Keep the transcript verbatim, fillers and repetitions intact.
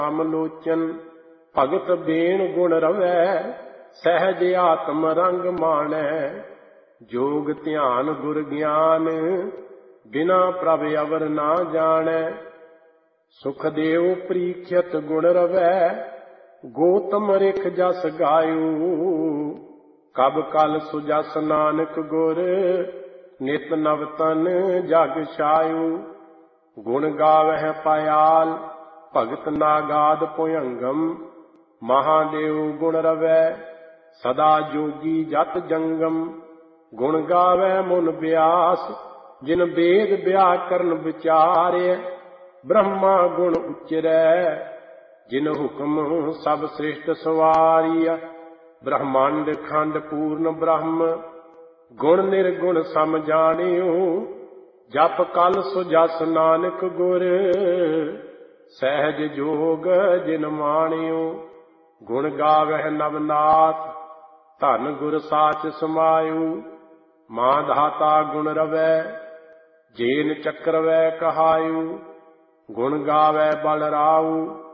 ਆਮਲੋਚਨ ਭਗਤ ਬੇਣ ਗੁਣ ਰਵੈ ਸਹਿਜ ਆਤਮ ਰੰਗ ਮਾਣੈ ਜੋਗ ਧਿਆਨ ਗੁਰ ਗਿਆਨ ਬਿਨਾ ਪ੍ਰਭ ਅਵਰ ਨਾ ਜਾਣੈ ਸੁਖ ਦੇਵ ਪ੍ਰੀਖਿਅਤ ਗੁਣ ਰਵੈ ਗੋਤਮ ਰਿਖ ਜਸ ਗਾਇਓ ਕਬ ਕਲ ਸੁਜਸ ਨਾਨਕ ਗੁਰ ਨਿਤ ਨਵ ਤਨ ਜਗ ਛਾਇਓ ਗੁਣ ਗਾਵਹਿ ਪਾਇਆਲ ਭਗਤ ਨਾਗਾਦ ਭੁਯੰਗਮ ਮਹਾਦੇਵ ਗੁਣ ਰਵੈ ਸਦਾ ਜੋਗੀ ਜਤ ਜੰਗਮ ਗੁਣ ਗਾਵੈ ਮੁਨ ਬਿਆਸ ਜਿਨ ਬੇਦ ਬਿਆਕਰਨ ਵਿਚਾਰਿਆ ਬ੍ਰਹਮਾ ਗੁਣ ਉਚਰੈ ਜਿਨ ਹੁਕਮ ਸਭ ਸ੍ਰਿਸ਼ਟ ਸਵਾਰੀਆ ਬ੍ਰਹਮੰਡ ਖੰਡ ਪੂਰਨ ਬ੍ਰਹਮ ਗੁਣ ਨਿਰਗੁਣ ਸਮ ਜਾਣਿਓ ਜਪ ਕਲ ਸੁਜਸ ਨਾਨਕ ਗੁਰ ਸਹਿਜ ਜੋਗ ਜਿਨ ਮਾਣਿਓ ਗੁਣ ਗਾਵਹਿ ਨਵਨਾਥ ਧਨ ਗੁਰ ਸਾਚ ਸਮਾਇਓ ਮਾਂ ਧਾਤਾ ਗੁਣ ਰਵੈ ਜੇਨ ਚੱਕਰਵੈ ਕਹਾਇਓ ਗੁਣ ਗਾਵੈ ਬਲ ਰਾਉ